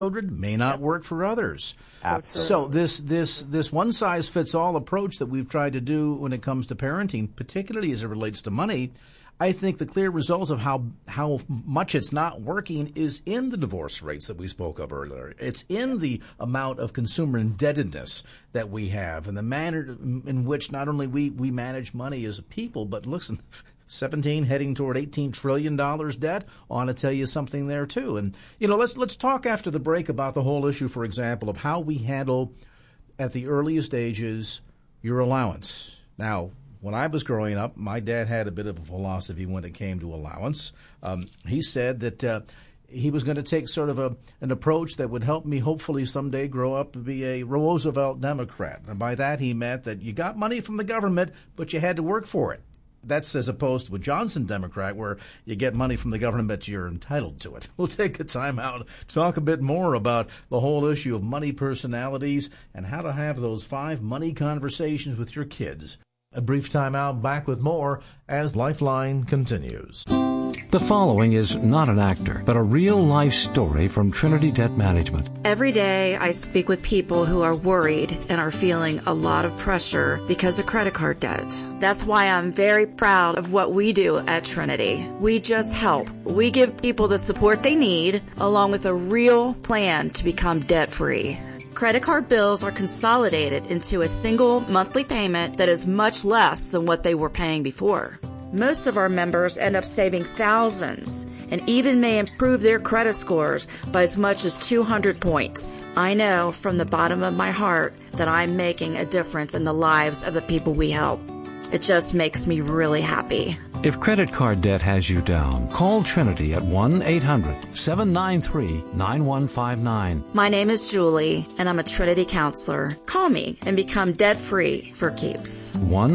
children may not work for others. Absolutely. So this one-size-fits-all approach that we've tried to do when it comes to parenting, particularly as it relates to money, I think the clear results of how much it's not working is in the divorce rates that we spoke of earlier. It's in the amount of consumer indebtedness that we have and the manner in which not only we manage money as a people, but listen, 17 heading toward $18 trillion debt. I want to tell you something there too. And let's talk after the break about the whole issue, for example, of how we handle at the earliest ages your allowance. Now, when I was growing up, my dad had a bit of a philosophy when it came to allowance. He said that he was going to take sort of an approach that would help me hopefully someday grow up to be a Roosevelt Democrat. And by that he meant that you got money from the government, but you had to work for it. That's as opposed to a Johnson Democrat where you get money from the government, but you're entitled to it. We'll take a time out to talk a bit more about the whole issue of money personalities and how to have those 5 money conversations with your kids. A brief time out, back with more as Lifeline continues. The following is not an actor, but a real-life story from Trinity Debt Management. Every day I speak with people who are worried and are feeling a lot of pressure because of credit card debt. That's why I'm very proud of what we do at Trinity. We just help. We give people the support they need, along with a real plan to become debt-free. Credit card bills are consolidated into a single monthly payment that is much less than what they were paying before. Most of our members end up saving thousands and even may improve their credit scores by as much as 200 points. I know from the bottom of my heart that I'm making a difference in the lives of the people we help. It just makes me really happy. If credit card debt has you down, call Trinity at 1-800-793-9159. My name is Julie, and I'm a Trinity counselor. Call me and become debt-free for keeps.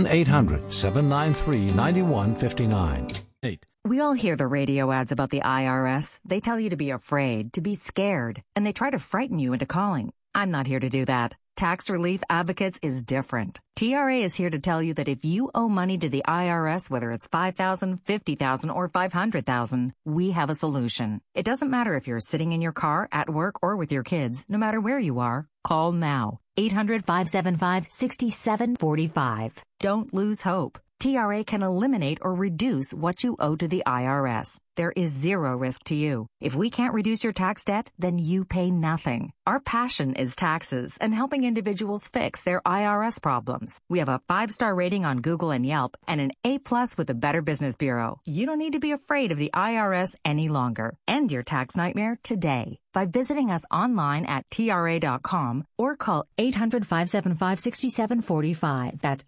1-800-793-9159. We all hear the radio ads about the IRS. They tell you to be afraid, to be scared, and they try to frighten you into calling. I'm not here to do that. Tax Relief Advocates is different. TRA is here to tell you that if you owe money to the IRS, whether it's $5,000, $50,000, or $500,000, we have a solution. It doesn't matter if you're sitting in your car, at work, or with your kids. No matter where you are, call now. 800-575-6745. Don't lose hope. TRA can eliminate or reduce what you owe to the IRS. There is zero risk to you. If we can't reduce your tax debt, then you pay nothing. Our passion is taxes and helping individuals fix their IRS problems. We have a 5-star rating on Google and Yelp and an A+ with the Better Business Bureau. You don't need to be afraid of the IRS any longer. End your tax nightmare today by visiting us online at TRA.com or call 800-575-6745. That's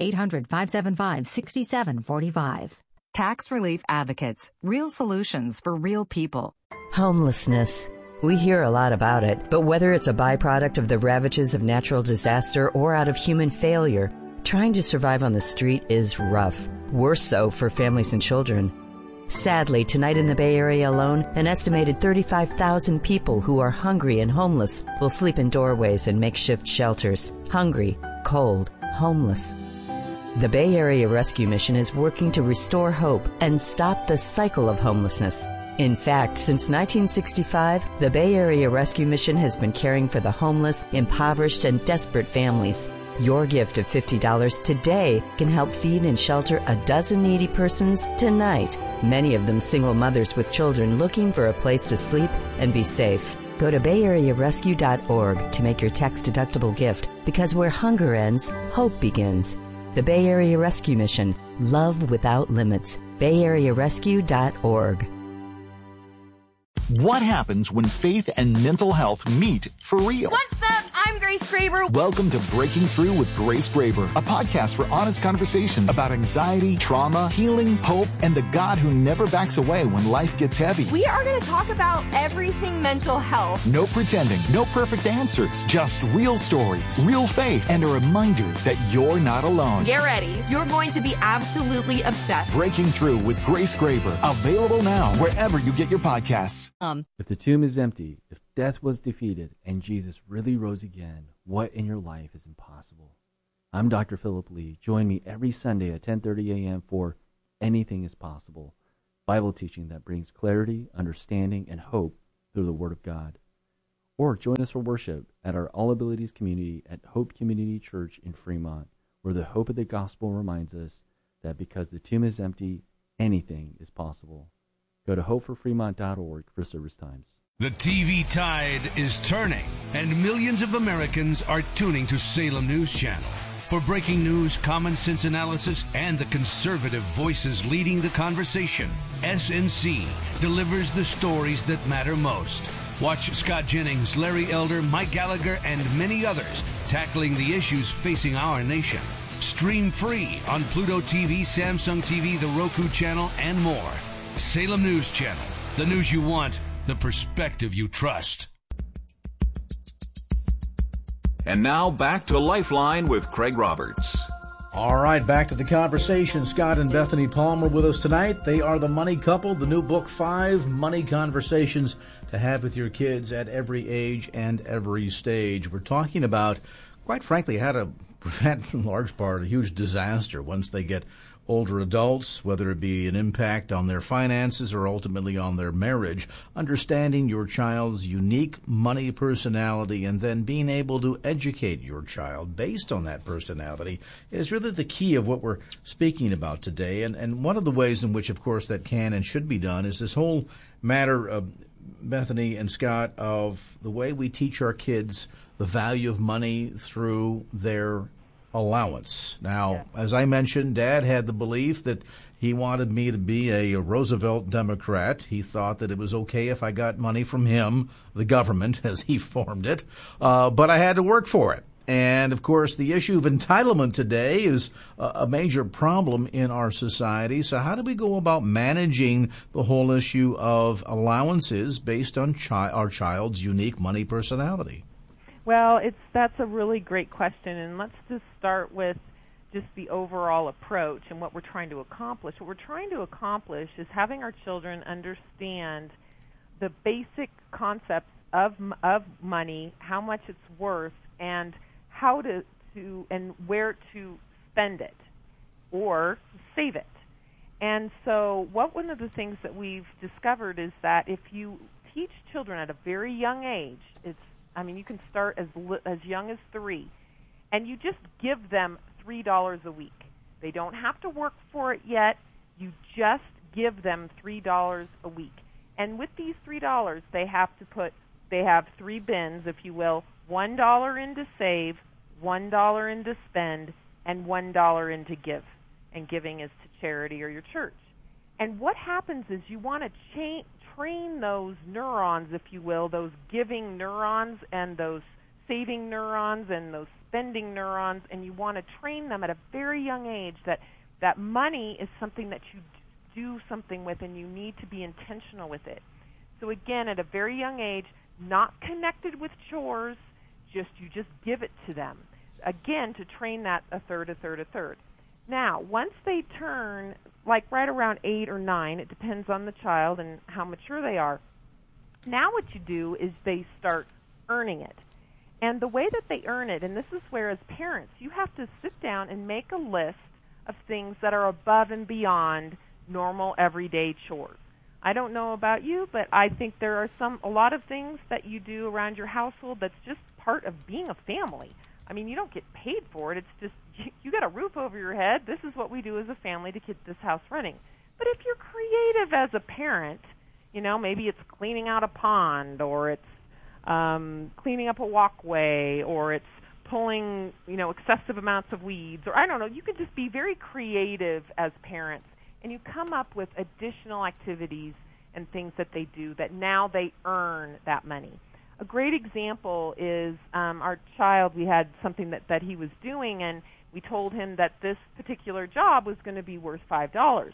800-575-6745. Tax Relief Advocates. Real solutions for real people. Homelessness. We hear a lot about it, but whether it's a byproduct of the ravages of natural disaster or out of human failure, trying to survive on the street is rough. Worse so for families and children. Sadly, tonight in the Bay Area alone, an estimated 35,000 people who are hungry and homeless will sleep in doorways and makeshift shelters. Hungry, cold, homeless. The Bay Area Rescue Mission is working to restore hope and stop the cycle of homelessness. In fact, since 1965, the Bay Area Rescue Mission has been caring for the homeless, impoverished, and desperate families. Your gift of $50 today can help feed and shelter a dozen needy persons tonight, many of them single mothers with children looking for a place to sleep and be safe. Go to bayarearescue.org to make your tax-deductible gift, because where hunger ends, hope begins. The Bay Area Rescue Mission. Love without limits. bayarearescue.org. What happens when faith and mental health meet for real? What's up? I'm Grace Graber. Welcome to Breaking Through with Grace Graber, a podcast for honest conversations about anxiety, trauma, healing, hope, and the God who never backs away when life gets heavy. We are going to talk about everything mental health. No pretending, no perfect answers, just real stories, real faith, and a reminder that you're not alone. Get ready. You're going to be absolutely obsessed. Breaking Through with Grace Graber, available now wherever you get your podcasts. If the tomb is empty, if death was defeated, and Jesus really rose again, what in your life is impossible? I'm Dr. Philip Lee. Join me every Sunday at 10:30 a.m. for Anything is Possible, Bible teaching that brings clarity, understanding, and hope through the Word of God. Or join us for worship at our All Abilities community at Hope Community Church in Fremont, where the hope of the gospel reminds us that because the tomb is empty, anything is possible. Go to hopeforfremont.org for service times. The TV tide is turning, and millions of Americans are tuning to Salem News Channel. For breaking news, common sense analysis, and the conservative voices leading the conversation, SNC delivers the stories that matter most. Watch Scott Jennings, Larry Elder, Mike Gallagher, and many others tackling the issues facing our nation. Stream free on Pluto TV, Samsung TV, the Roku channel, and more. Salem News Channel. The news you want, the perspective you trust. And now back to Lifeline with Craig Roberts. All right, back to the conversation. Scott and Bethany Palmer with us tonight. They are the Money Couple, the new book, 5 Money Conversations to Have with Your Kids at Every Age and Every Stage. We're talking about, quite frankly, how to prevent, in large part, a huge disaster once they get older adults, whether it be an impact on their finances or ultimately on their marriage. Understanding your child's unique money personality and then being able to educate your child based on that personality is really the key of what we're speaking about today. And one of the ways in which, of course, that can and should be done is this whole matter of, Bethany and Scott, of the way we teach our kids the value of money through their allowance. Now, as I mentioned, Dad had the belief that he wanted me to be a Roosevelt Democrat. He thought that it was okay if I got money from him, the government, as he formed it, but I had to work for it. And, of course, the issue of entitlement today is a major problem in our society. So how do we go about managing the whole issue of allowances based on our child's unique money personality? Well, that's a really great question, and let's just start with just the overall approach and what we're trying to accomplish. What we're trying to accomplish is having our children understand the basic concepts of money, how much it's worth, and how to and where to spend it or save it. And so one of the things that we've discovered is that if you teach children at a very young age, you can start as young as 3, and you just give them $3 a week. They don't have to work for it yet. You just give them $3 a week. And with these $3, they have 3 bins, if you will, $1 in to save, $1 in to spend, and $1 in to give. And giving is to charity or your church. And what happens is you want to train those neurons, if you will, those giving neurons and those saving neurons and those spending neurons, and you want to train them at a very young age that money is something that you do something with and you need to be intentional with it. So again, at a very young age, not connected with chores, you just give it to them. Again, to train that a third. Now, once they turn, like right around 8 or 9, it depends on the child and how mature they are. Now what you do is they start earning it. And the way that they earn it, and this is where as parents, you have to sit down and make a list of things that are above and beyond normal everyday chores. I don't know about you, but I think there are a lot of things that you do around your household that's just part of being a family. I mean, you don't get paid for it. It's just you got a roof over your head. This is what we do as a family to keep this house running. But if you're creative as a parent, maybe it's cleaning out a pond, or it's cleaning up a walkway, or it's pulling, excessive amounts of weeds, or I don't know. You can just be very creative as parents, and you come up with additional activities and things that they do that now they earn that money. A great example is our child. We had something that he was doing, and we told him that this particular job was going to be worth $10.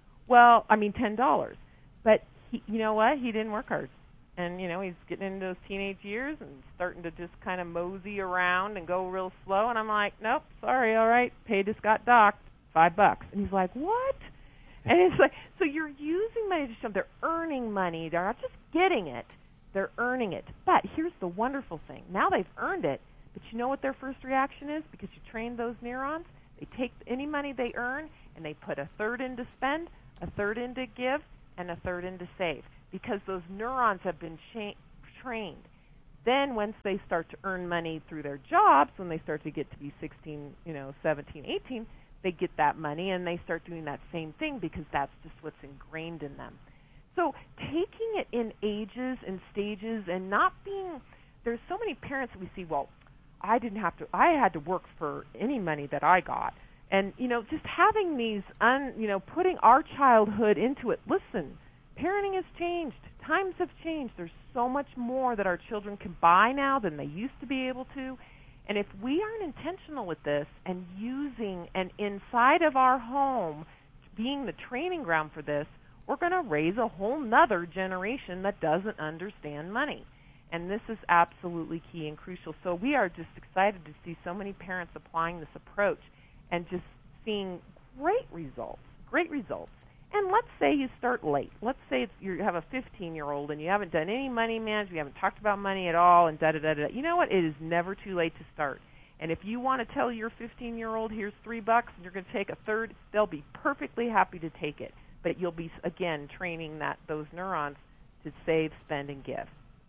But you know what? He didn't work hard. And, he's getting into those teenage years and starting to just kind of mosey around and go real slow. And I'm like, nope, sorry, all right, pay just got docked, $5. And he's like, what? And it's like, so you're using money to show them they're earning money. They're not just getting it. They're earning it. But here's the wonderful thing. Now they've earned it, but you know what their first reaction is? Because you trained those neurons, they take any money they earn and they put a third in to spend, a third in to give, and a third in to save. Because those neurons have been trained. Then once they start to earn money through their jobs, when they start to get to be 16, 17, 18, they get that money and they start doing that same thing because that's just what's ingrained in them. So taking it in ages and stages and not being, there's so many parents that we see, well, I had to work for any money that I got. And, just having these, putting our childhood into it. Listen, parenting has changed. Times have changed. There's so much more that our children can buy now than they used to be able to. And if we aren't intentional with this and using and inside of our home being the training ground for this, we're going to raise a whole nother generation that doesn't understand money. And this is absolutely key and crucial. So we are just excited to see so many parents applying this approach and just seeing great results. And let's say you start late. Let's say you have a 15-year-old and you haven't done any money management, you haven't talked about money at all, and da-da-da-da. You know what? It is never too late to start. And if you want to tell your 15-year-old, here's $3 and you're going to take a third, they'll be perfectly happy to take it. But you'll be, again, training those neurons to save, spend, and give.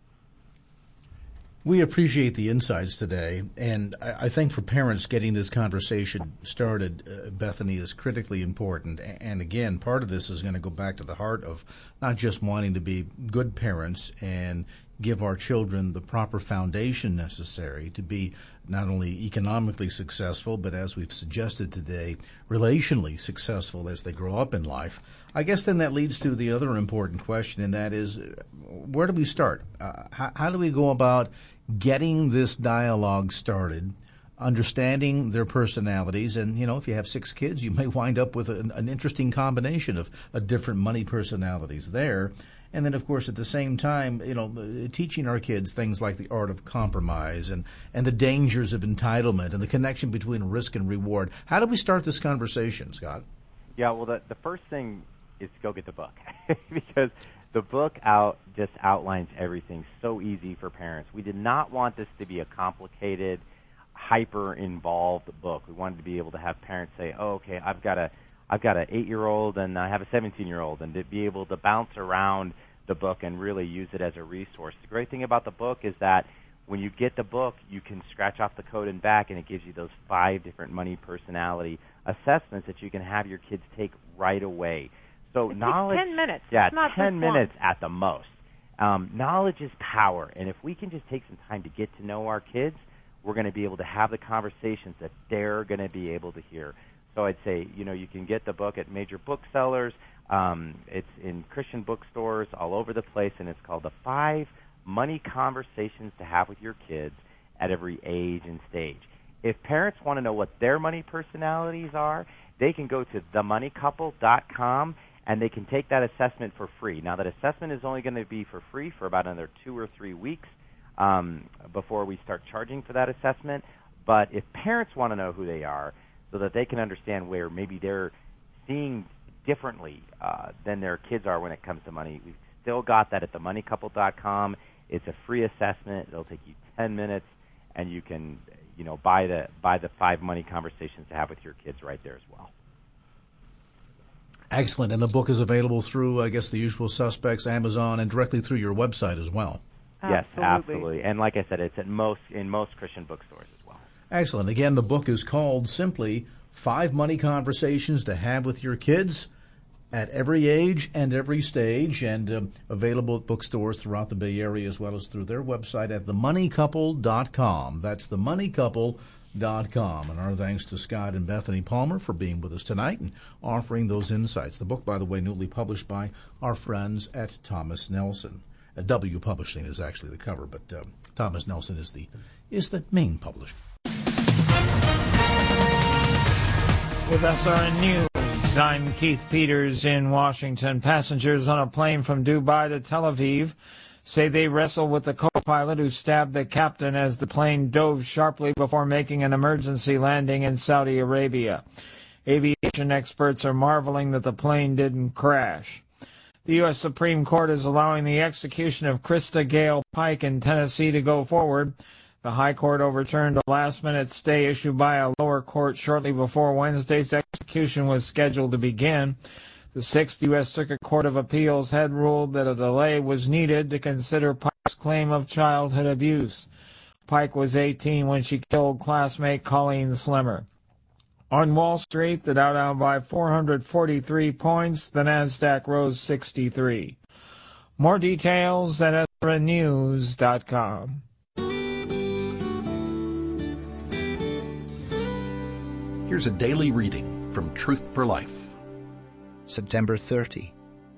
We appreciate the insights today, and I think for parents getting this conversation started, Bethany, is critically important. And again, part of this is going to go back to the heart of not just wanting to be good parents and give our children the proper foundation necessary to be not only economically successful, but as we've suggested today, relationally successful as they grow up in life. I guess then that leads to the other important question, and that is, where do we start? How do we go about getting this dialogue started, understanding their personalities? And, if you have 6 kids, you may wind up with an interesting combination of different money personalities there. And then, of course, at the same time, teaching our kids things like the art of compromise and the dangers of entitlement and the connection between risk and reward. How do we start this conversation, Scott? Yeah, well, the first thing is to go get the book because the book just outlines everything so easy for parents. We did not want this to be a complicated, hyper-involved book. We wanted to be able to have parents say, oh, okay, I've got an 8-year-old and I have a 17-year-old, and to be able to bounce around the book and really use it as a resource. The great thing about the book is that when you get the book, you can scratch off the code and back, and it gives you those 5 different money personality assessments that you can have your kids take right away. So it knowledge, takes 10 minutes. Yeah, it's not 10 minutes at the most. Knowledge is power, and if we can just take some time to get to know our kids, we're going to be able to have the conversations that they're going to be able to hear. So I'd say, you can get the book at major booksellers. It's in Christian bookstores all over the place, and it's called The 5 Money Conversations to Have with Your Kids at Every Age and Stage. If parents want to know what their money personalities are, they can go to themoneycouple.com, and they can take that assessment for free. Now, that assessment is only going to be for free for about another 2 or 3 weeks before we start charging for that assessment. But if parents want to know who they are so that they can understand where maybe they're seeing differently than their kids are when it comes to money, we've still got that at themoneycouple.com. It's a free assessment. It'll take you 10 minutes, and you can buy the 5 money conversations to have with your kids right there as well. Excellent. And the book is available through, I guess, the usual suspects, Amazon, and directly through your website as well. Yes, absolutely. And like I said, it's in most Christian bookstores as well. Excellent. Again, the book is called simply 5 Money Conversations to Have with Your Kids at Every Age and Every Stage, and available at bookstores throughout the Bay Area as well as through their website at themoneycouple.com. That's themoneycouple.com. And our thanks to Scott and Bethany Palmer for being with us tonight and offering those insights. The book, by the way, newly published by our friends at Thomas Nelson. W Publishing is actually the cover, but Thomas Nelson is the main publisher. With SRN News, I'm Keith Peters in Washington. Passengers on a plane from Dubai to Tel Aviv say they wrestled with the co-pilot who stabbed the captain as the plane dove sharply before making an emergency landing in Saudi Arabia. Aviation experts are marveling that the plane didn't crash. The U.S. Supreme Court is allowing the execution of Krista Gale Pike in Tennessee to go forward. The High Court overturned a last-minute stay issued by a lower court shortly before Wednesday's execution was scheduled to begin. The 6th U.S. Circuit Court of Appeals had ruled that a delay was needed to consider Pike's claim of childhood abuse. Pike was 18 when she killed classmate Colleen Slimmer. On Wall Street, the Dow down by 443 points, the Nasdaq rose 63. More details at EzraNews.com. Here's a daily reading from Truth for Life. September 30.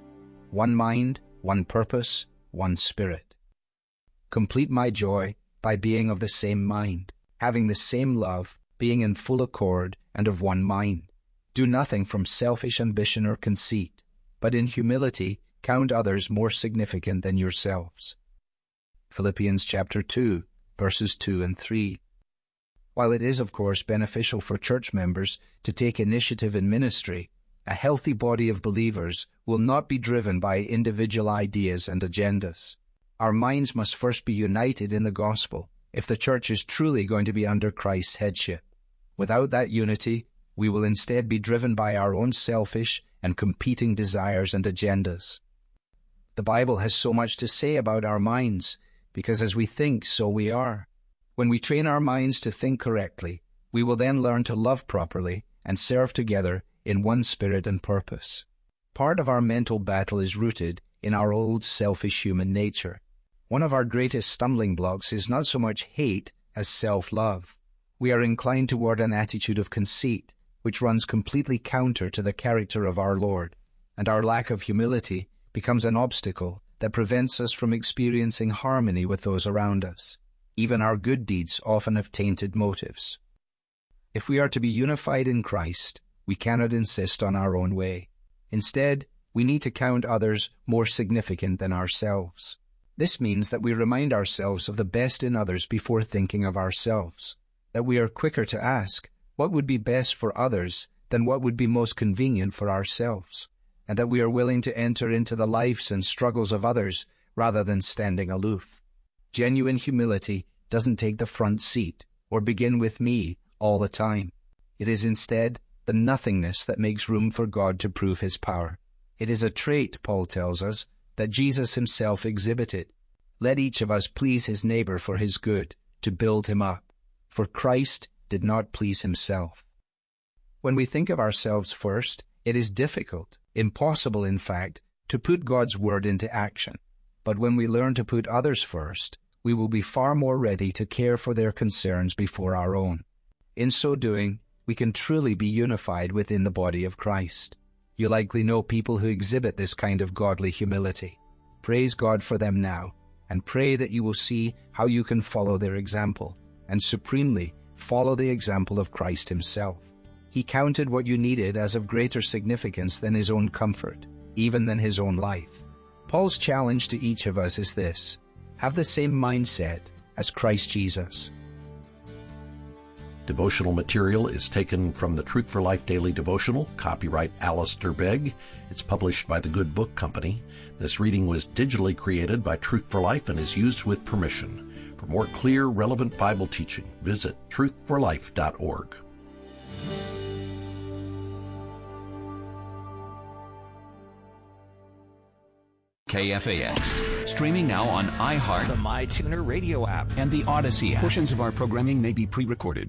One mind, one purpose, one spirit. Complete my joy by being of the same mind, having the same love, being in full accord and of one mind. Do nothing from selfish ambition or conceit, but in humility count others more significant than yourselves. Philippians chapter 2, verses 2 and 3. While it is, of course, beneficial for church members to take initiative in ministry, a healthy body of believers will not be driven by individual ideas and agendas. Our minds must first be united in the gospel if the church is truly going to be under Christ's headship. Without that unity, we will instead be driven by our own selfish and competing desires and agendas. The Bible has so much to say about our minds, because as we think, so we are. When we train our minds to think correctly, we will then learn to love properly and serve together in one spirit and purpose. Part of our mental battle is rooted in our old selfish human nature. One of our greatest stumbling blocks is not so much hate as self-love. We are inclined toward an attitude of conceit, which runs completely counter to the character of our Lord, and our lack of humility becomes an obstacle that prevents us from experiencing harmony with those around us. Even our good deeds often have tainted motives. If we are to be unified in Christ, we cannot insist on our own way. Instead, we need to count others more significant than ourselves. This means that we remind ourselves of the best in others before thinking of ourselves, that we are quicker to ask what would be best for others than what would be most convenient for ourselves, and that we are willing to enter into the lives and struggles of others rather than standing aloof. Genuine humility doesn't take the front seat or begin with me all the time. It is instead the nothingness that makes room for God to prove his power. It is a trait, Paul tells us, that Jesus himself exhibited. Let each of us please his neighbor for his good, to build him up. For Christ did not please himself. When we think of ourselves first, it is difficult, impossible in fact, to put God's word into action. But when we learn to put others first, we will be far more ready to care for their concerns before our own. In so doing, we can truly be unified within the body of Christ. You likely know people who exhibit this kind of godly humility. Praise God for them now, and pray that you will see how you can follow their example, and supremely follow the example of Christ himself. He counted what you needed as of greater significance than his own comfort, even than his own life. Paul's challenge to each of us is this: have the same mindset as Christ Jesus. Devotional material is taken from the Truth for Life Daily Devotional, copyright Alistair Begg. It's published by the Good Book Company. This reading was digitally created by Truth for Life and is used with permission. For more clear, relevant Bible teaching, visit truthforlife.org. KFAX. Streaming now on iHeart, the MyTuner radio app, and the Odyssey app. Portions of our programming may be pre-recorded.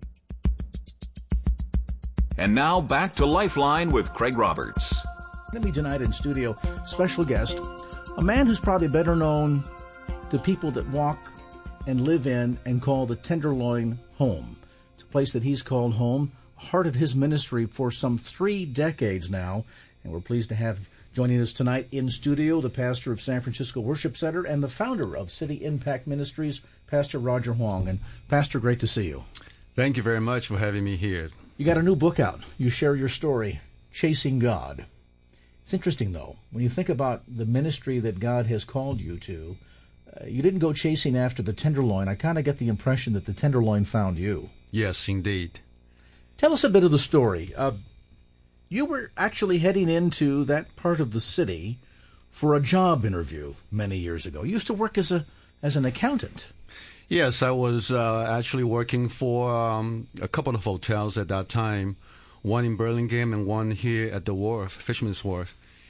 And now back to Lifeline with Craig Roberts. Going to be tonight in studio, special guest, a man who's probably better known to people that walk and live in and call the Tenderloin home. It's a place that he's called home, heart of his ministry for some 3 decades now, and we're pleased to have joining us tonight in studio the pastor of San Francisco Worship Center and the founder of City Impact Ministries, Pastor Roger Huang. And Pastor, great to see you. Thank you very much for having me here. You got a new book out. You share your story, Chasing God. It's interesting, though, when you think about the ministry that God has called you to, you didn't go chasing after the Tenderloin. I kind of get the impression that the Tenderloin found you. Yes, indeed. Tell us a bit of the story. You were actually heading into that part of the city for a job interview many years ago. You used to work as an accountant. Yes, I was actually working for a couple of hotels at that time, one in Burlingame and one here at the Wharf, Fisherman's Wharf.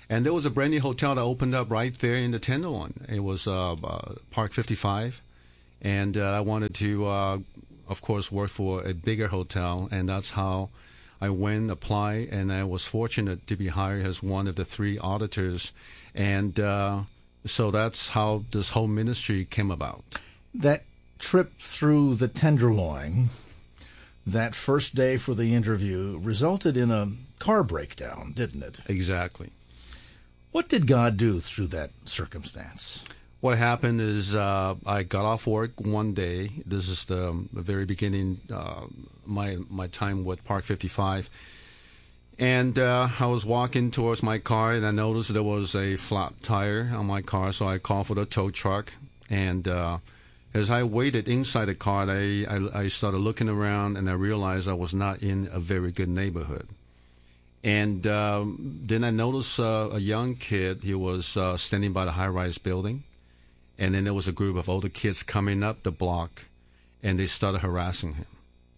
And there was a brand new hotel that opened up right there in the Tenderloin. It was Park 55. And I wanted to, of course, work for a bigger hotel. And that's how I went, applied, and I was fortunate to be hired as one of the 3 auditors. And so that's how this whole ministry came about. That trip through the Tenderloin, that first day for the interview, resulted in a car breakdown, didn't it? Exactly. What did God do through that circumstance? What happened is I got off work one day. This is the very beginning, my time with Park 55. And I was walking towards my car, and I noticed there was a flat tire on my car, so I called for the tow truck. And as I waited inside the car, I started looking around, and I realized I was not in a very good neighborhood. And then I noticed a young kid. He was standing by the high-rise building. And then there was a group of older kids coming up the block, and they started harassing him.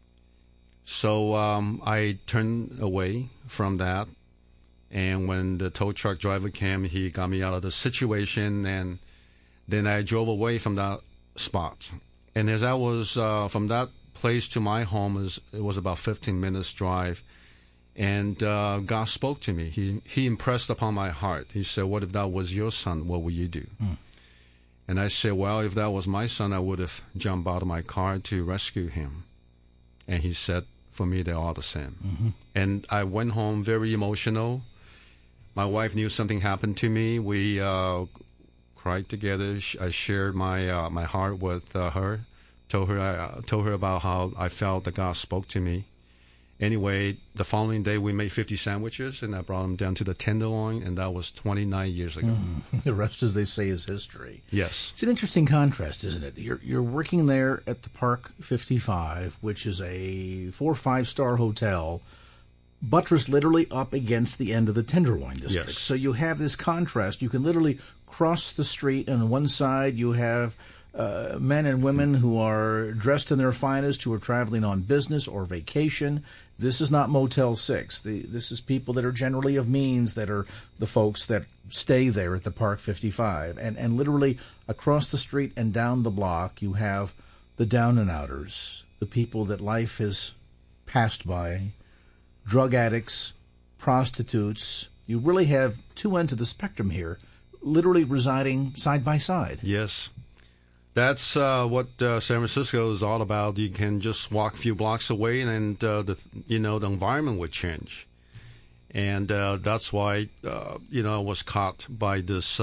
So I turned away from that. And when the tow truck driver came, he got me out of the situation. And then I drove away from that spot. And as I was from that place to my home, it was about 15 minutes drive. And God spoke to me. He impressed upon my heart. He said, "What if that was your son? What would you do?" And I said, "Well, if that was my son, I would have jumped out of my car to rescue him." And he said, "For me, they're all the same." Mm-hmm. And I went home very emotional. My wife knew something happened to me. We cried together. I shared my heart with her. Told her about how I felt that God spoke to me. Anyway, the following day we made 50 sandwiches, and I brought them down to the Tenderloin, and that was 29 years ago. The rest, as they say, is history. Yes. It's an interesting contrast, isn't it? You're working there at the Park 55, which is a 4 or 5-star hotel, buttressed literally up against the end of the Tenderloin district. Yes. So you have this contrast. You can literally cross the street, and on one side you have men and women who are dressed in their finest, who are traveling on business or vacation. This is not Motel 6. This is people that are generally of means, that are the folks that stay there at the Park 55. And literally across the street and down the block, you have the down and outers, the people that life has passed by, drug addicts, prostitutes. You really have 2 ends of the spectrum here, literally residing side by side. Yes. That's what San Francisco is all about. You can just walk a few blocks away, and the environment would change. And that's why I was caught by this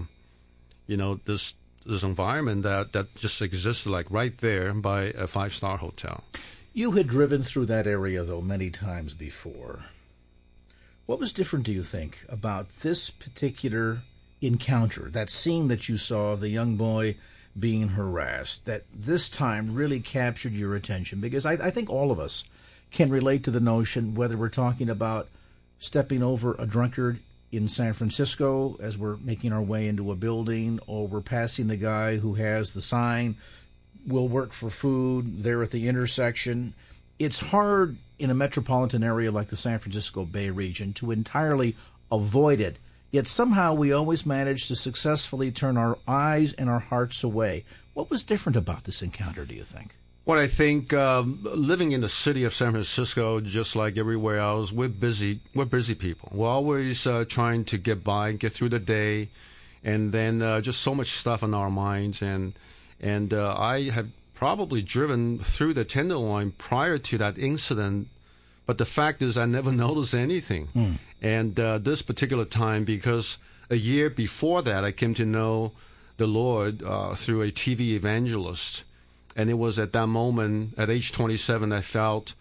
this environment that just existed like right there by a 5-star hotel. You had driven through that area though many times before. What was different, do you think, about this particular encounter, that scene that you saw of the young boy being harassed, that this time really captured your attention? Because I think all of us can relate to the notion, whether we're talking about stepping over a drunkard in San Francisco as we're making our way into a building, or we're passing the guy who has the sign, "Will work for food," there at the intersection. It's hard in a metropolitan area like the San Francisco Bay region to entirely avoid it. Yet somehow we always manage to successfully turn our eyes and our hearts away. What was different about this encounter, do you think? Well, I think living in the city of San Francisco, just like everywhere else, we're busy people. We're always trying to get by, get through the day, and then just so much stuff on our minds. And I had probably driven through the Tenderloin prior to that incident, but the fact is I never noticed anything. And this particular time, because a year before that, I came to know the Lord through a TV evangelist. And it was at that moment, at age 27, I felt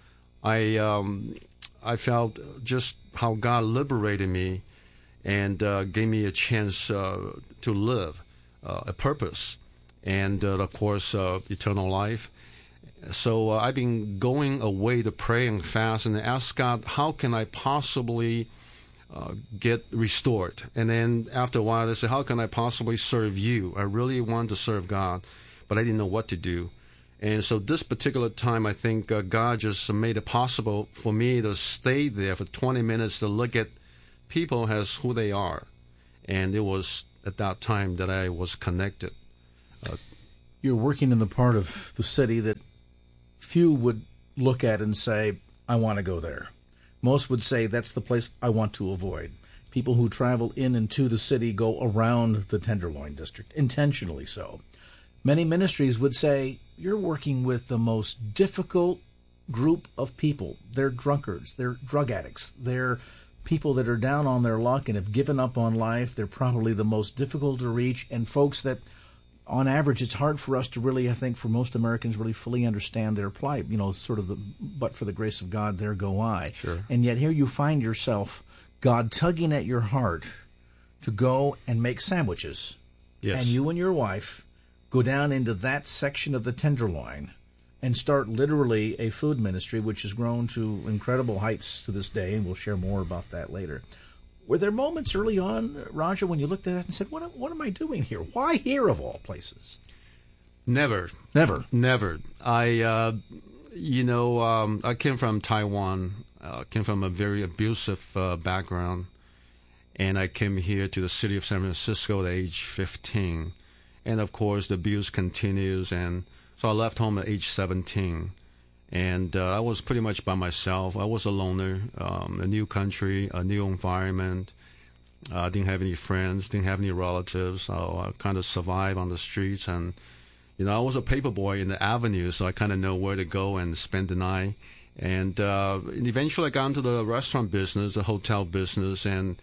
just how God liberated me and gave me a chance to live, a purpose, and, of course, eternal life. So I've been going away to pray and fast and ask God, how can I possibly get restored? And then after a while, I said, how can I possibly serve you? I really wanted to serve God, but I didn't know what to do. And so this particular time, I think God just made it possible for me to stay there for 20 minutes to look at people as who they are. And it was at that time that I was connected. You're working in the part of the city that few would look at and say, I want to go there. Most would say that's the place I want to avoid. People who travel in and to the city go around the Tenderloin District, intentionally so. Many ministries would say, you're working with the most difficult group of people. They're drunkards, they're drug addicts, they're people that are down on their luck and have given up on life. They're probably the most difficult to reach, and folks that, on average, it's hard for us to really, I think, for most Americans, really fully understand their plight. You know, sort of the, but for the grace of God, there go I. Sure. And yet here you find yourself, God tugging at your heart to go and make sandwiches. Yes. And you and your wife go down into that section of the Tenderloin and start literally a food ministry, which has grown to incredible heights to this day, and we'll share more about that later. Were there moments early on, Roger, when you looked at that and said, what am I doing here? Why here of all places? Never. I came from Taiwan, came from a very abusive background, and I came here to the city of San Francisco at age 15. And, of course, the abuse continues, and so I left home at age 17. And I was pretty much by myself. I was a loner, a new country, a new environment. Didn't have any friends, didn't have any relatives. So I kind of survived on the streets. And, I was a paper boy in the avenue, so I kind of know where to go and spend the night. And eventually I got into the restaurant business, the hotel business. And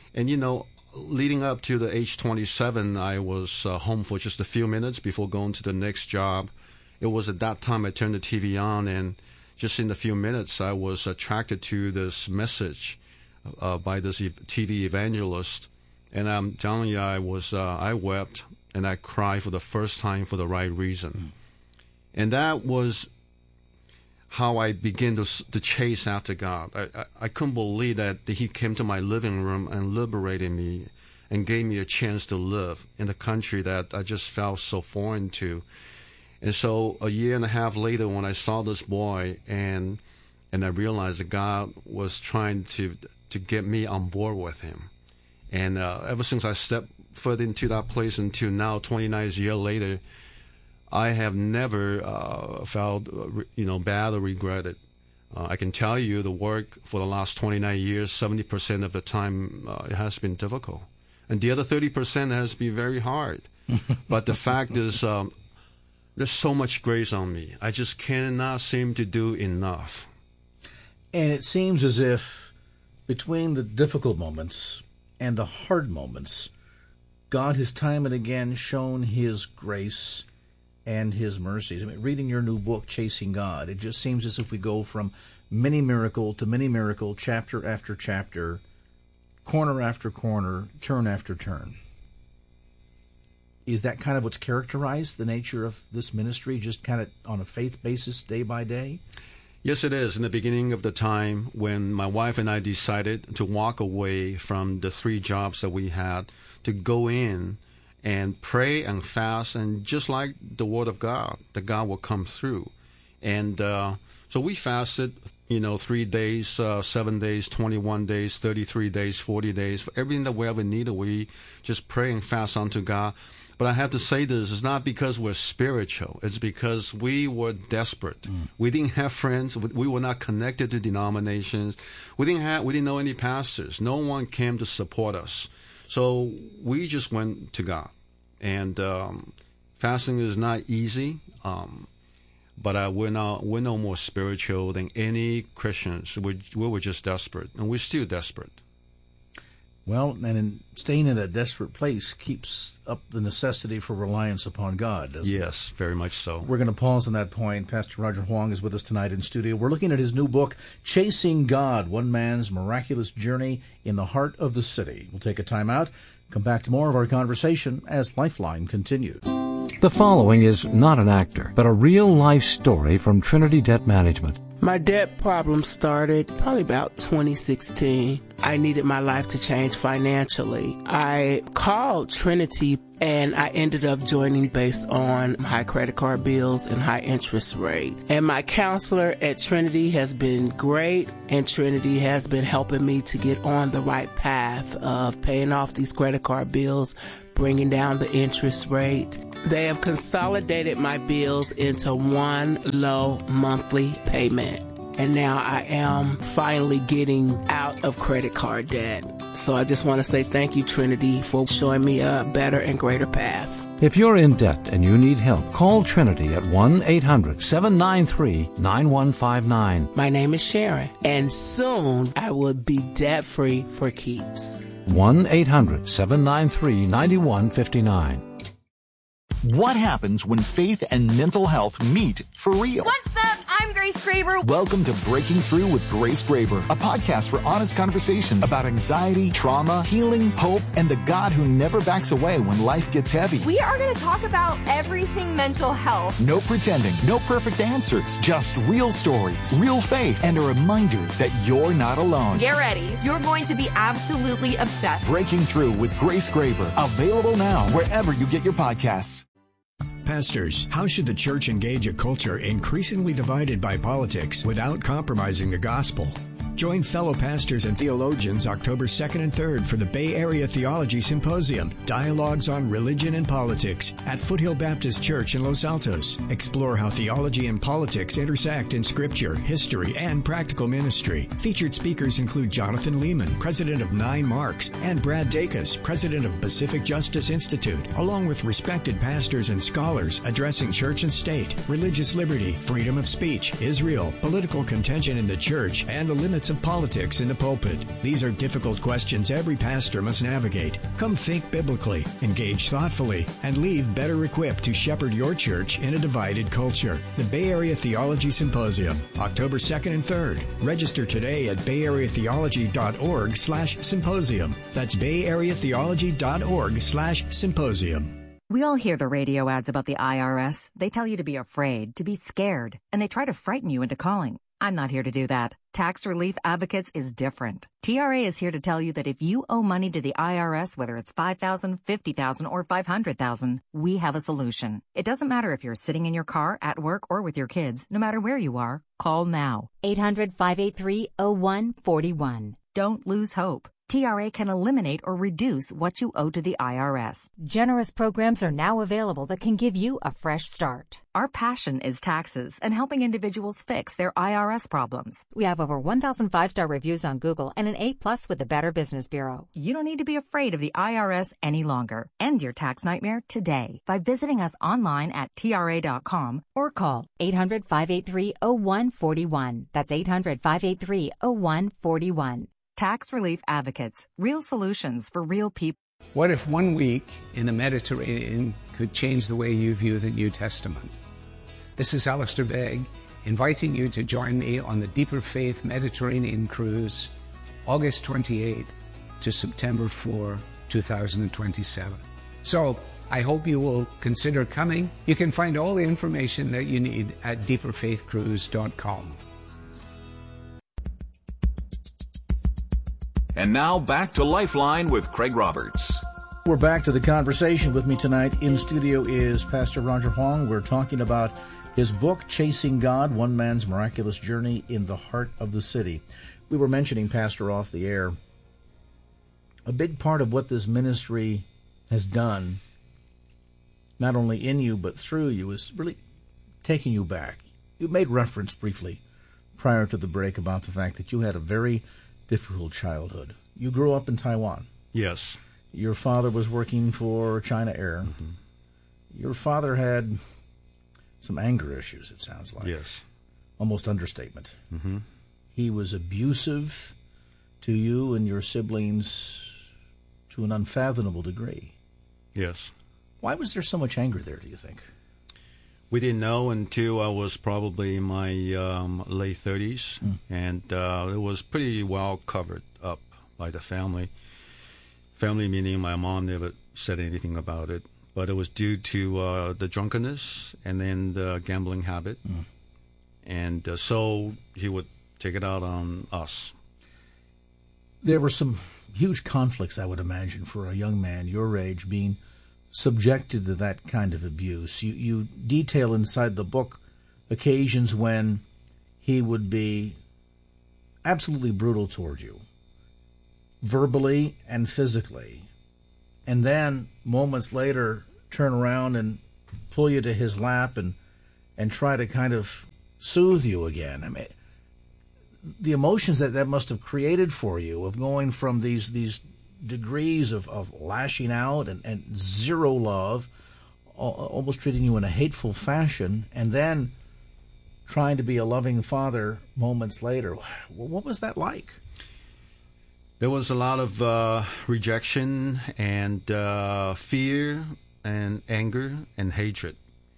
leading up to the age 27, I was home for just a few minutes before going to the next job. It was at that time I turned the TV on, and just in a few minutes I was attracted to this message by this TV evangelist. And I'm telling you, I wept and I cried for the first time for the right reason. And that was how I began to chase after God. I couldn't believe that He came to my living room and liberated me and gave me a chance to live in a country that I just felt so foreign to. And so a year and a half later, when I saw this boy and I realized that God was trying to get me on board with Him. And ever since I stepped foot into that place until now, 29 years later, I have never felt bad or regretted. I can tell you the work for the last 29 years, 70% of the time it has been difficult. And the other 30% has been very hard. But the fact is, there's so much grace on me. I just cannot seem to do enough. And it seems as if between the difficult moments and the hard moments, God has time and again shown His grace and His mercies. I mean, reading your new book, Chasing God, it just seems as if we go from mini miracle to mini miracle, chapter after chapter, corner after corner, turn after turn. Is that kind of what's characterized the nature of this ministry, just kind of on a faith basis, day by day? Yes, it is. In the beginning of the time when my wife and I decided to walk away from the 3 jobs that we had, to go in and pray and fast, and just like the Word of God, that God will come through. And so we fasted, 3 days, 7 days, 21 days, 33 days, 40 days. For everything that we ever needed, we just pray and fast unto God. But I have to say this, it's not because we're spiritual. It's because we were desperate. We didn't have friends. We were not connected to denominations. We didn't know any pastors. No one came to support us. So we just went to God. And fasting is not easy, but we're no more spiritual than any Christians. We were just desperate, and we're still desperate. Well, and in staying in a desperate place keeps up the necessity for reliance upon God, doesn't it? Yes, very much so. We're going to pause on that point. Pastor Roger Huang is with us tonight in studio. We're looking at his new book, Chasing God, One Man's Miraculous Journey in the Heart of the City. We'll take a time out, come back to more of our conversation as Lifeline continues. The following is not an actor, but a real-life story from Trinity Debt Management. My debt problem started probably about 2016. I needed my life to change financially. I called Trinity and I ended up joining based on high credit card bills and high interest rate. And my counselor at Trinity has been great, and Trinity has been helping me to get on the right path of paying off these credit card bills, bringing down the interest rate. They have consolidated my bills into one low monthly payment. And now I am finally getting out of credit card debt. So I just want to say thank you, Trinity, for showing me a better and greater path. If you're in debt and you need help, call Trinity at 1-800-793-9159. My name is Sharon, and soon I will be debt-free for keeps. 1-800-793-9159. What happens when faith and mental health meet for real? What's up? I'm Grace Graber. Welcome to Breaking Through with Grace Graber, a podcast for honest conversations about anxiety, trauma, healing, hope, and the God who never backs away when life gets heavy. We are going to talk about everything mental health. No pretending, no perfect answers, just real stories, real faith, and a reminder that you're not alone. Get ready. You're going to be absolutely obsessed. Breaking Through with Grace Graber, available now wherever you get your podcasts. Pastors, how should the church engage a culture increasingly divided by politics without compromising the gospel? Join fellow pastors and theologians October 2nd and 3rd for the Bay Area Theology Symposium, Dialogues on Religion and Politics at Foothill Baptist Church in Los Altos. Explore how theology and politics intersect in scripture, history, and practical ministry. Featured speakers include Jonathan Lehman, president of 9 Marks, and Brad Dacus, president of Pacific Justice Institute, along with respected pastors and scholars addressing church and state, religious liberty, freedom of speech, Israel, political contention in the church, and the limits of politics in the pulpit. These are difficult questions every pastor must navigate. Come think biblically, engage thoughtfully, and leave better equipped to shepherd your church in a divided culture. The Bay Area Theology Symposium, October 2nd and 3rd. Register today at bayareatheology.org/symposium. That's bayareatheology.org/symposium. We all hear the radio ads about the IRS. They tell you to be afraid, to be scared, and they try to frighten you into calling. I'm not here to do that. Tax Relief Advocates is different. TRA is here to tell you that if you owe money to the IRS, whether it's $5,000, $50,000, or $500,000, we have a solution. It doesn't matter if you're sitting in your car, at work, or with your kids. No matter where you are, call now. 800-583-0141. Don't lose hope. TRA can eliminate or reduce what you owe to the IRS. Generous programs are now available that can give you a fresh start. Our passion is taxes and helping individuals fix their IRS problems. We have over 1,000 5-star reviews on Google and an A+ with the Better Business Bureau. You don't need to be afraid of the IRS any longer. End your tax nightmare today by visiting us online at TRA.com or call 800-583-0141. That's 800-583-0141. Tax Relief Advocates. Real solutions for real people. What if 1 week in the Mediterranean could change the way you view the New Testament? This is Alistair Begg, inviting you to join me on the Deeper Faith Mediterranean Cruise, August 28th to September 4, 2027. So, I hope you will consider coming. You can find all the information that you need at deeperfaithcruise.com. And now back to Lifeline with Craig Roberts. We're back to the conversation. With me tonight in studio is Pastor Roger Huang. We're talking about his book, Chasing God, One Man's Miraculous Journey in the Heart of the City. We were mentioning, Pastor, off the air, a big part of what this ministry has done, not only in you but through you, is really taking you back. You made reference briefly prior to the break about the fact that you had a very difficult childhood. You grew up in Taiwan. Yes. Your father was working for China Air. Mm-hmm. Your father had some anger issues, it sounds like. Yes. Almost understatement. Mm-hmm. He was abusive to you and your siblings to an unfathomable degree. Yes. Why was there so much anger there, do you think? We didn't know until I was probably in my late 30s, and it was pretty well covered up by the family. Family meaning my mom never said anything about it, but it was due to the drunkenness and then the gambling habit, and so he would take it out on us. There were some huge conflicts, I would imagine, for a young man your age being subjected to that kind of abuse. You detail inside the book occasions when he would be absolutely brutal toward you, verbally and physically, and then moments later turn around and pull you to his lap and try to kind of soothe you again. I mean, the emotions that must have created for you of going from these degrees of lashing out and zero love, almost treating you in a hateful fashion, and then trying to be a loving father moments later. What was that like? There was a lot of rejection and fear and anger and hatred.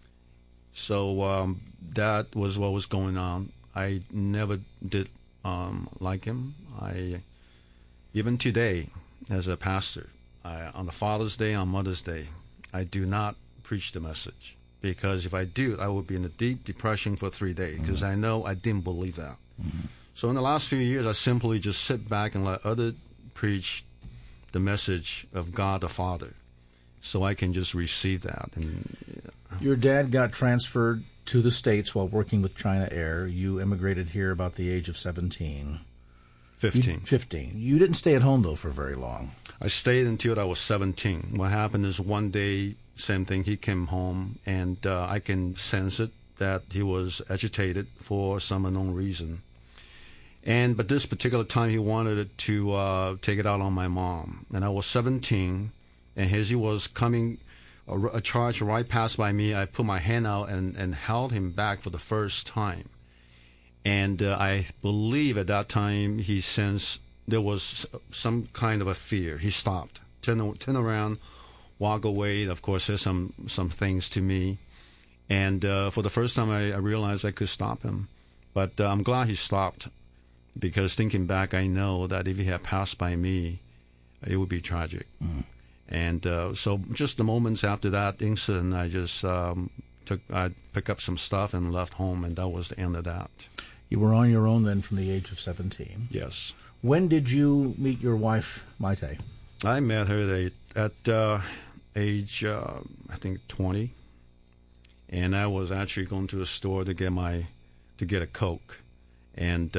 So that was what was going on. I never did like him. Even today, as a pastor, on the Father's Day, on Mother's Day, I do not preach the message, because if I do, I would be in a deep depression for 3 days, because I know I didn't believe that. Mm-hmm. So in the last few years, I simply just sit back and let others preach the message of God the Father, so I can just receive that. And your dad got transferred to the States while working with China Air. You immigrated here about the age of 17. 15. You didn't stay at home, though, for very long. I stayed until I was 17. What happened is one day, same thing, he came home, and I can sense it, that he was agitated for some unknown reason. But this particular time, he wanted to take it out on my mom. And I was 17, and as he was coming, a charge right passed by me, I put my hand out and held him back for the first time. And I believe at that time he sensed there was some kind of a fear. He stopped, turned around, walk away. Of course, said some things to me. And for the first time, I realized I could stop him. But I'm glad he stopped, because thinking back, I know that if he had passed by me, it would be tragic. Mm. And so just the moments after that incident, I just I picked up some stuff and left home, and that was the end of that. You were on your own then from the age of 17? Yes. When did you meet your wife, Maite? I met her at age, I think, 20. And I was actually going to a store to get a Coke. And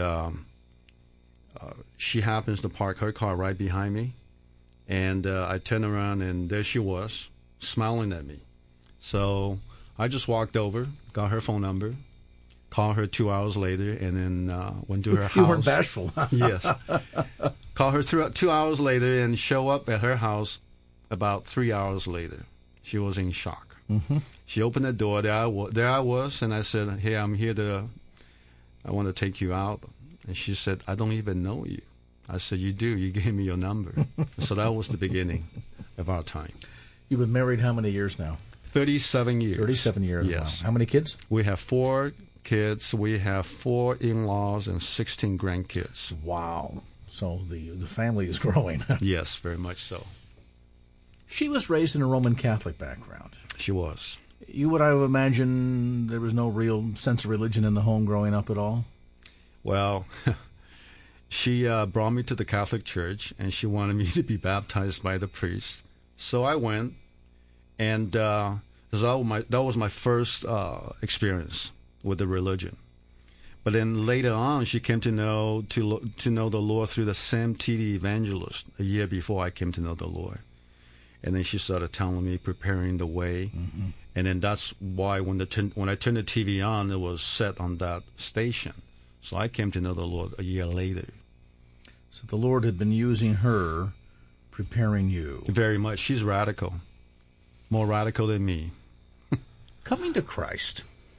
she happens to park her car right behind me. And I turned around, and there she was, smiling at me. So I just walked over, got her phone number, called her 2 hours later, and then went to her house. You weren't bashful. Yes. Called her 2 hours later and show up at her house about 3 hours later. She was in shock. Mm-hmm. She opened the door. There I was, and I said, "Hey, I'm here I want to take you out." And she said, "I don't even know you." I said, "You do. You gave me your number." So that was the beginning of our time. You've been married how many years now? 37 years. 37 years. Yes. Wow. How many kids? We have 4 kids. We have 4 in-laws and 16 grandkids. Wow. So the family is growing. Yes, very much so. She was raised in a Roman Catholic background. She was. You would, I would imagine, there was no real sense of religion in the home growing up at all? Well, she brought me to the Catholic Church, and she wanted me to be baptized by the priest. So I went, and that was my first experience with the religion. But then later on, she came to know the Lord through the Sam TV evangelist a year before I came to know the Lord. And then she started telling me, preparing the way. Mm-hmm. And then that's why when I turned the TV on, it was set on that station. So I came to know the Lord a year later. So the Lord had been using her, preparing you. Very much. She's radical. More radical than me. Coming to Christ.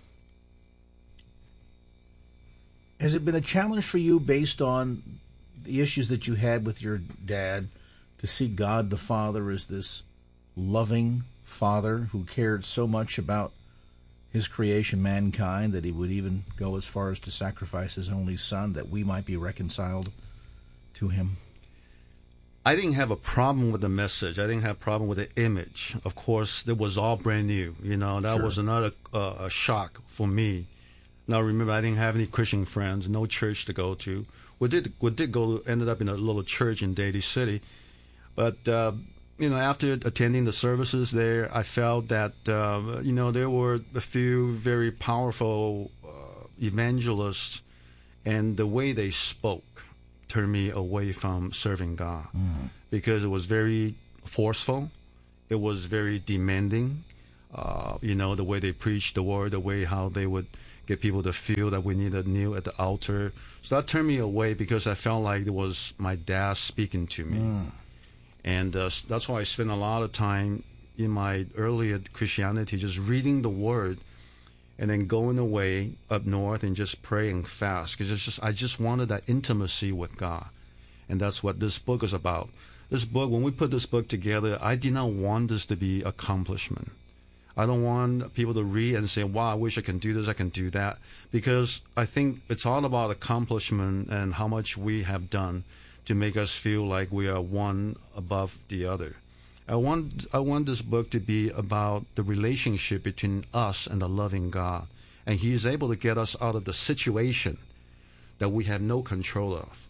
Has it been a challenge for you based on the issues that you had with your dad to see God the Father as this loving Father who cared so much about his creation, mankind, that he would even go as far as to sacrifice his only son that we might be reconciled to him? I didn't have a problem with the message. I didn't have a problem with the image. Of course, it was all brand new. That was another shock for me. Now, remember, I didn't have any Christian friends, no church to go to. We did go, ended up in a little church in Daly City. But, after attending the services there, I felt that, there were a few very powerful evangelists, and the way they spoke turned me away from serving God because it was very forceful. It was very demanding. The way they preached the word, the way how they would get people to feel that we needed kneel at the altar. So that turned me away because I felt like it was my dad speaking to me. And that's why I spent a lot of time in my earlier Christianity just reading the word and then going away up north and just praying fast because I just wanted that intimacy with God. And that's what this book is about. This book, when we put this book together, I did not want this to be accomplishment. I don't want people to read and say, wow, I wish I can do this, I can do that. Because I think it's all about accomplishment and how much we have done to make us feel like we are one above the other. I want this book to be about the relationship between us and the loving God. And He is able to get us out of the situation that we have no control of.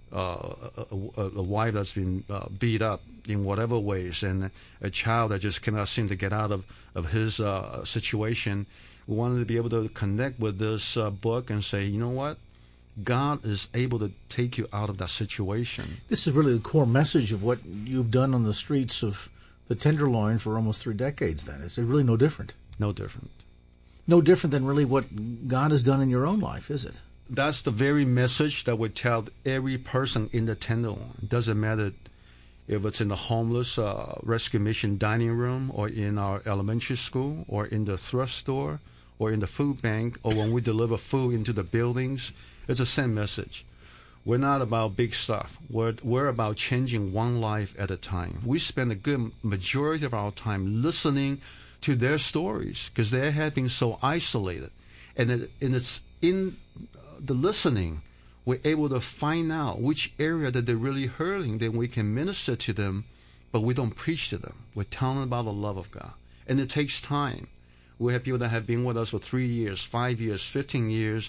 A wife that's been beat up in whatever ways, and a child that just cannot seem to get out of his situation. We wanted to be able to connect with this book and say, you know what? God is able to take you out of that situation. This is really the core message of what you've done on the streets of the Tenderloin for almost 3 decades, then. It's really no different. No different. No different than really what God has done in your own life, is it? That's the very message that we tell every person in the Tenderloin. It doesn't matter if it's in the homeless rescue mission dining room, or in our elementary school, or in the thrift store, or in the food bank, or when we deliver food into the buildings. It's the same message. We're not about big stuff. We're about changing one life at a time. We spend a good majority of our time listening to their stories because they have been so isolated. And it's in the listening, we're able to find out which area that they're really hurting, then we can minister to them, but we don't preach to them. We're telling them about the love of God. And it takes time. We have people that have been with us for 3 years, 5 years, 15 years,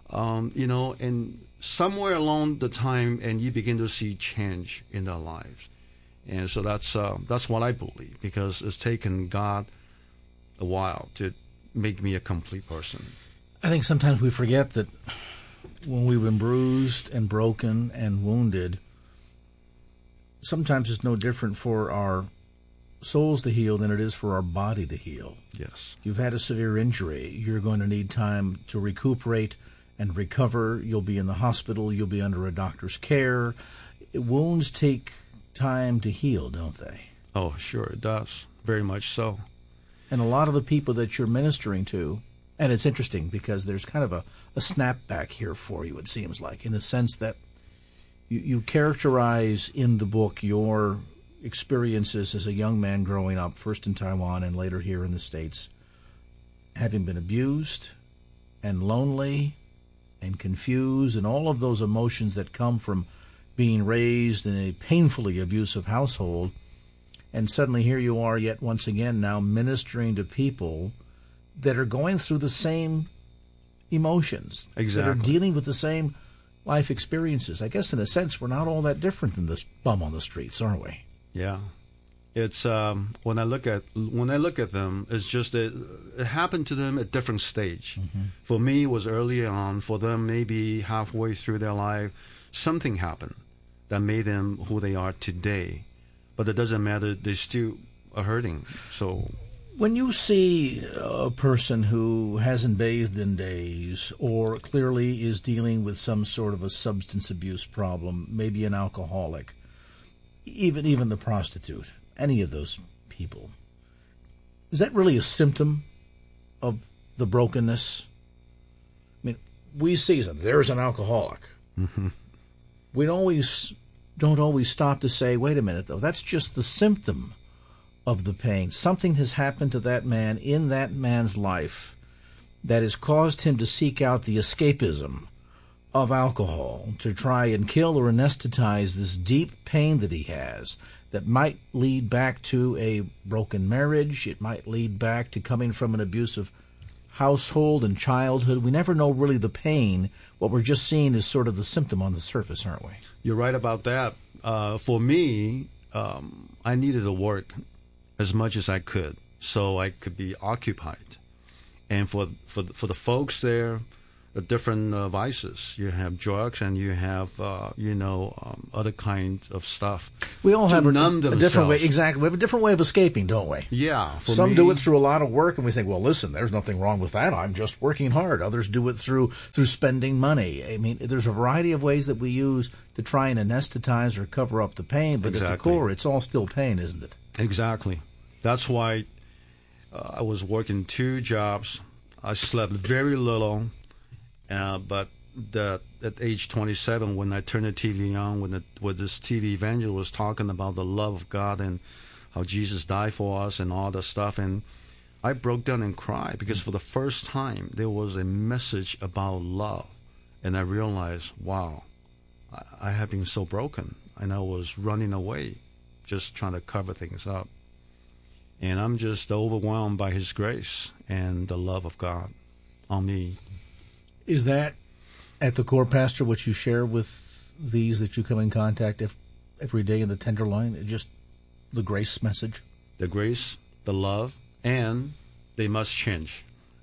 and somewhere along the time, and you begin to see change in their lives. And so that's what I believe, because it's taken God a while to make me a complete person. I think sometimes we forget that when we've been bruised and broken and wounded, sometimes it's no different for our souls to heal than it is for our body to heal. Yes. You've had a severe injury. You're going to need time to recuperate and recover. You'll be in the hospital. You'll be under a doctor's care. Wounds take time to heal, don't they? Oh, sure it does. Very much so. And a lot of the people that you're ministering to, and it's interesting because there's kind of a snapback here for you, it seems like, in the sense that you characterize in the book your experiences as a young man growing up, first in Taiwan and later here in the States, having been abused and lonely and confused and all of those emotions that come from being raised in a painfully abusive household. And suddenly here you are yet once again now ministering to people that are going through the same emotions, exactly, that are dealing with the same life experiences. I guess in a sense we're not all that different than this bum on the streets, aren't we? Yeah. It's when I look at them, it's just that it happened to them at different stage. Mm-hmm. For me, it was early on. For them, maybe halfway through their life, something happened that made them who they are today. But it doesn't matter; they still are hurting. So, when you see a person who hasn't bathed in days, or clearly is dealing with some sort of a substance abuse problem, maybe an alcoholic, even the prostitute, any of those people, is that really a symptom of the brokenness? I mean, we see that there's an alcoholic. Mm-hmm. We don't always stop to say, wait a minute, though, that's just the symptom of the pain. Something has happened to that man in that man's life that has caused him to seek out the escapism of alcohol to try and kill or anesthetize this deep pain that he has that might lead back to a broken marriage. It might lead back to coming from an abusive household and childhood. We never know really the pain. What we're just seeing is sort of the symptom on the surface, aren't we? You're right about that. For me, I needed to work as much as I could so I could be occupied. And for the folks there, the different vices. You have drugs and you have, other kinds of stuff. We all have a different way. Exactly. We have a different way of escaping, don't we? Yeah. Some do it through a lot of work, and we think, well, listen, there's nothing wrong with that. I'm just working hard. Others do it through spending money. I mean, there's a variety of ways that we use to try and anesthetize or cover up the pain, but at the core, it's all still pain, isn't it? Exactly. That's why I was working 2 jobs. I slept very little. But at age 27, when I turned the TV on, when this TV evangelist was talking about the love of God and how Jesus died for us and all that stuff, and I broke down and cried because for the first time there was a message about love, and I realized, wow, I have been so broken, and I was running away, just trying to cover things up, and I'm just overwhelmed by His grace and the love of God on me. Is that, at the core, Pastor, what you share with these that you come in contact every day in the Tenderloin? Just the grace message? The grace, the love, and they must change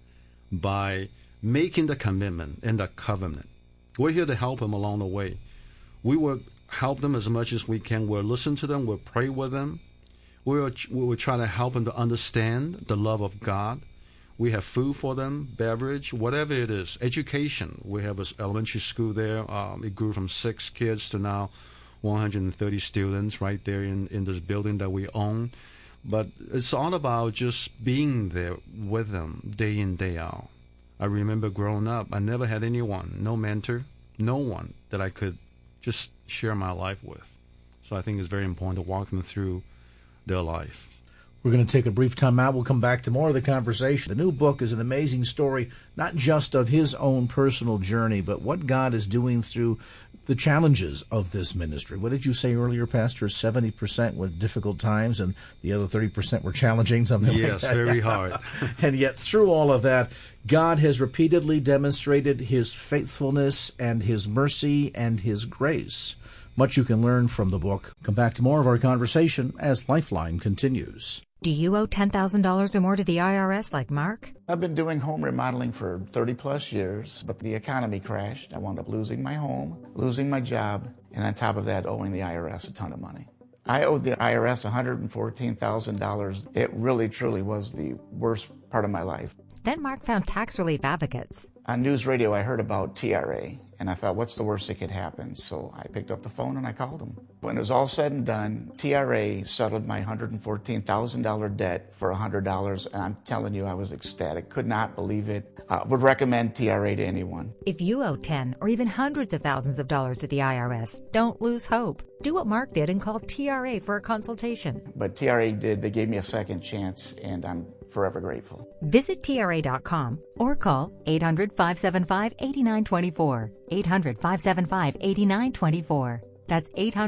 by making the commitment and the covenant. We're here to help them along the way. We will help them as much as we can. We'll listen to them. We'll pray with them. We'll try to help them to understand the love of God. We have food for them, beverage, whatever it is. Education. We have an elementary school there. It grew from 6 kids to now 130 students right there in this building that we own. But it's all about just being there with them day in, day out. I remember growing up, I never had anyone, no mentor, no one that I could just share my life with. So I think it's very important to walk them through their life. We're going to take a brief time out. We'll come back to more of the conversation. The new book is an amazing story, not just of his own personal journey, but what God is doing through the challenges of this ministry. What did you say earlier, Pastor? 70% were difficult times and the other 30% were challenging, something like that? Yes, very hard. And yet through all of that, God has repeatedly demonstrated His faithfulness and His mercy and His grace. Much you can learn from the book. Come back to more of our conversation as Lifeline continues. Do you owe $10,000 or more to the IRS like Mark? I've been doing home remodeling for 30-plus years, but the economy crashed. I wound up losing my home, losing my job, and on top of that, owing the IRS a ton of money. I owed the IRS $114,000. It really, truly was the worst part of my life. Then Mark found tax relief advocates. On news radio, I heard about TRA, and I thought, what's the worst that could happen? So I picked up the phone and I called them. When it was all said and done, TRA settled my $114,000 debt for $100, and I'm telling you, I was ecstatic. Could not believe it. Would recommend TRA to anyone. If you owe 10 or even hundreds of thousands of dollars to the IRS, don't lose hope. Do what Mark did and call TRA for a consultation. But TRA did. They gave me a second chance, and I'm forever grateful. Visit TRA.com or call 800-575-8924. 800-575-8924. That's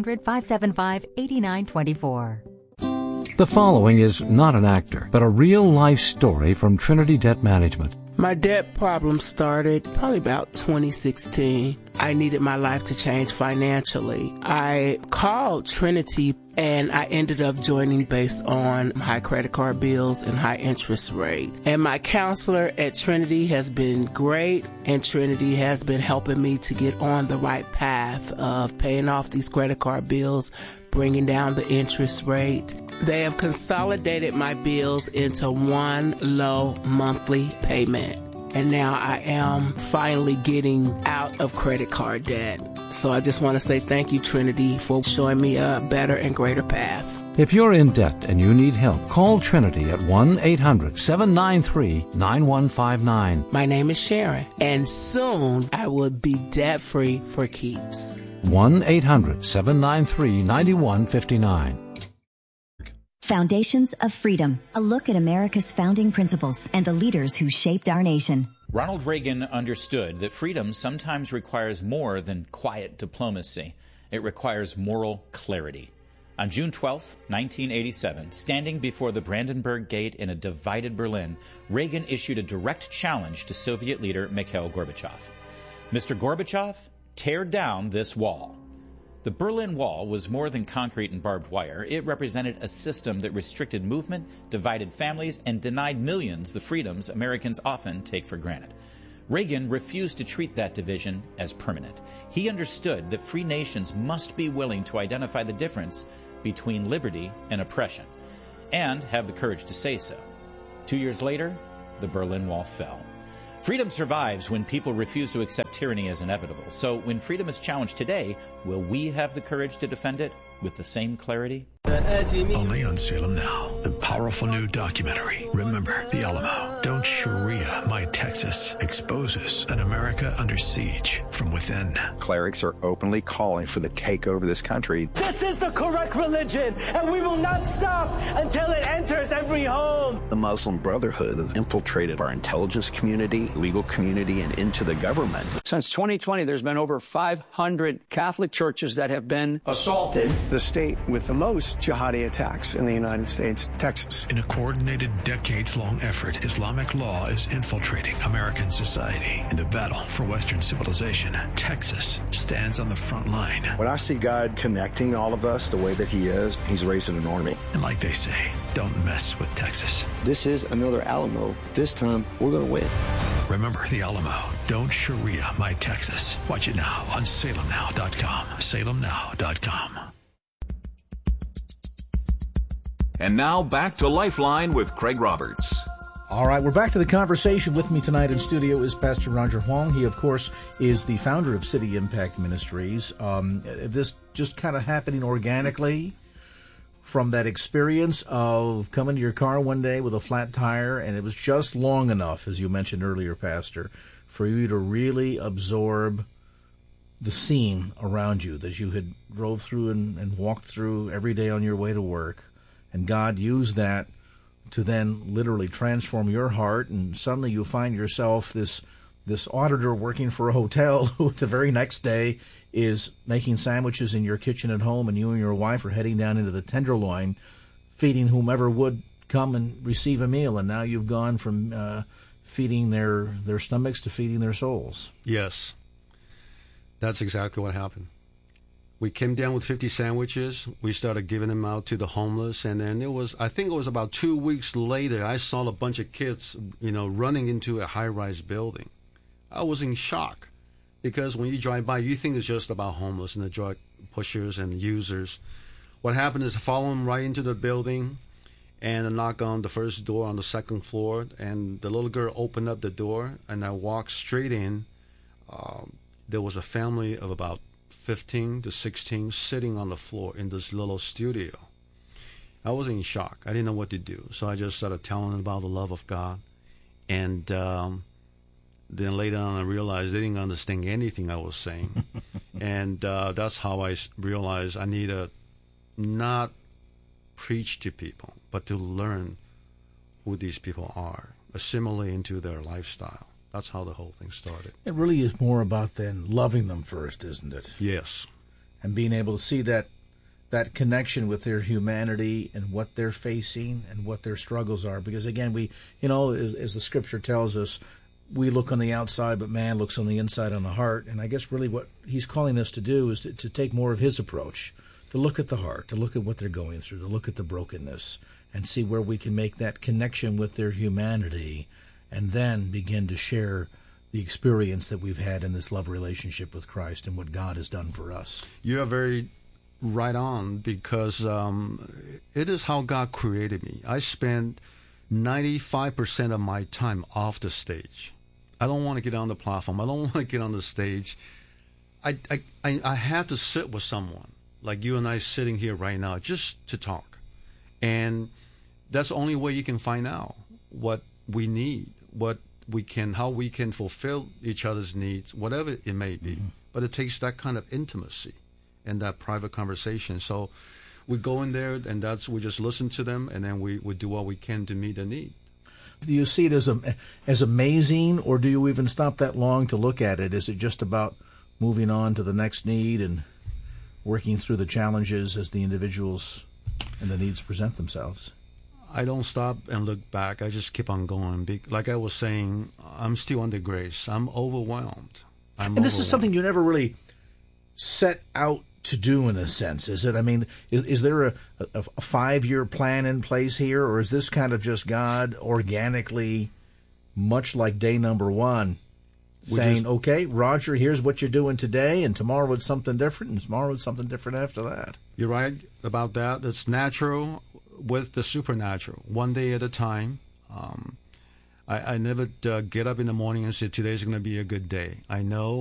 800-575-8924. The following is not an actor, but a real-life story from Trinity Debt Management. My debt problem started probably about 2016. I needed my life to change financially. I called Trinity and I ended up joining based on high credit card bills and high interest rate. And my counselor at Trinity has been great, and Trinity has been helping me to get on the right path of paying off these credit card bills, bringing down the interest rate. They have consolidated my bills into one low monthly payment. And now I am finally getting out of credit card debt. So I just want to say thank you, Trinity, for showing me a better and greater path. If you're in debt and you need help, call Trinity at 1-800-793-9159. My name is Sharon, and soon I will be debt-free for keeps. 1-800-793-9159. Foundations of Freedom, a look at America's founding principles and the leaders who shaped our nation. Ronald Reagan understood that freedom sometimes requires more than quiet diplomacy. It requires moral clarity. On June 12, 1987, standing before the Brandenburg Gate in a divided Berlin, Reagan issued a direct challenge to Soviet leader Mikhail Gorbachev. Mr. Gorbachev, tear down this wall. The Berlin Wall was more than concrete and barbed wire. It represented a system that restricted movement, divided families, and denied millions the freedoms Americans often take for granted. Reagan refused to treat that division as permanent. He understood that free nations must be willing to identify the difference between liberty and oppression, and have the courage to say so. 2 years later, the Berlin Wall fell. Freedom survives when people refuse to accept tyranny as inevitable. So when freedom is challenged today, will we have the courage to defend it with the same clarity? Only on Salem Now, the powerful new documentary, Remember the Alamo. Don't Sharia My Texas exposes an America under siege from within. Clerics are openly calling for the takeover of this country. This is the correct religion, and we will not stop until it enters every home. The Muslim Brotherhood has infiltrated our intelligence community, legal community, and into the government. Since 2020, there's been over 500 Catholic churches that have been assaulted. The state with the most jihadi attacks in the United States, Texas. In a coordinated, decades-long effort, Islamic law is infiltrating American society. In the battle for Western civilization, Texas stands on the front line. When I see God connecting all of us the way that he is, he's raising an army. And like they say, don't mess with Texas. This is another Alamo. This time, we're going to win. Remember the Alamo. Don't Sharia My Texas. Watch it now on salemnow.com. salemnow.com. And now back to Lifeline with Craig Roberts. All right, we're back to the conversation. With me tonight in studio is Pastor Roger Huang. He, of course, is the founder of City Impact Ministries. This just kind of happening organically from that experience of coming to your car one day with a flat tire, and it was just long enough, as you mentioned earlier, Pastor, for you to really absorb the scene around you that you had drove through and walked through every day on your way to work. And God used that to then literally transform your heart, and suddenly you find yourself this auditor working for a hotel who the very next day is making sandwiches in your kitchen at home, and you and your wife are heading down into the Tenderloin, feeding whomever would come and receive a meal. And now you've gone from feeding their stomachs to feeding their souls. Yes, that's exactly what happened. We came down with 50 sandwiches. We started giving them out to the homeless. And then I think it was about 2 weeks later, I saw a bunch of kids, running into a high-rise building. I was in shock because when you drive by, you think it's just about homeless and the drug pushers and users. What happened is I followed them right into the building and I knocked on the first door on the second floor. And the little girl opened up the door and I walked straight in. There was a family of about 15 to 16 sitting on the floor in this little studio. I was in shock. I didn't know what to do. So I just started telling them about the love of God. And then later on I realized they didn't understand anything I was saying. And that's how I realized I need to not preach to people, but to learn who these people are, assimilate into their lifestyle. That's how the whole thing started. It really is more about then loving them first, isn't it? Yes. And being able to see that connection with their humanity and what they're facing and what their struggles are. Because again, we, as the scripture tells us, we look on the outside, but man looks on the inside, on the heart. And I guess really what he's calling us to do is to take more of his approach, to look at the heart, to look at what they're going through, to look at the brokenness and see where we can make that connection with their humanity, and then begin to share the experience that we've had in this love relationship with Christ and what God has done for us. You are very right on, because it is how God created me. I spend 95% of my time off the stage. I don't want to get on the platform. I don't want to get on the stage. I have to sit with someone, like you and I sitting here right now, just to talk. And that's the only way you can find out what we need, how we can fulfill each other's needs, whatever it may be. Mm-hmm. But it takes that kind of intimacy and that private conversation. So we go in there, and we just listen to them, and then we do what we can to meet the need. Do you see it as amazing, or do you even stop that long to look at it? Is it just about moving on to the next need and working through the challenges as the individuals and the needs present themselves? I don't stop and look back. I just keep on going. Like I was saying, I'm still under grace. I'm overwhelmed. And this is something you never really set out to do, in a sense, is it? I mean, is there a 5-year plan in place here, or is this kind of just God organically, much like day number 1, saying, okay, Roger, here's what you're doing today, and tomorrow it's something different, and tomorrow it's something different after that? You're right about that. It's natural with the supernatural, one day at a time. I never get up in the morning and say, today's going to be a good day. I know